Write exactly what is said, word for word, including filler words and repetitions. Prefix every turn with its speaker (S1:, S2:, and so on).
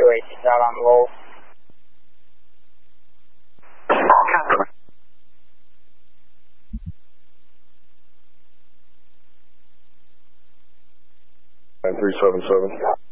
S1: eighteen out on the roll.
S2: nine three seven seven.